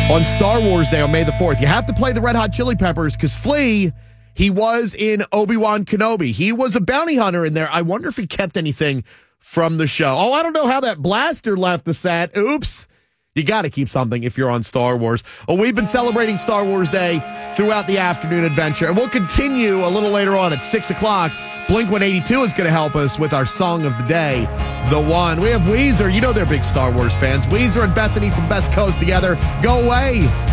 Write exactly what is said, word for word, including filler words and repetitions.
on Star Wars Day on May the fourth. You have to play the Red Hot Chili Peppers because Flea, he was in Obi-Wan Kenobi. He was a bounty hunter in there. I wonder if he kept anything from the show. Oh, I don't know how that blaster left the set. Oops. You got to keep something if you're on Star Wars. Well, we've been celebrating Star Wars Day throughout the afternoon adventure, and we'll continue a little later on at six o'clock. Blink one eighty-two is going to help us with our song of the day, The One. We have Weezer. You know they're big Star Wars fans. Weezer and Bethany from Best Coast together. Go away.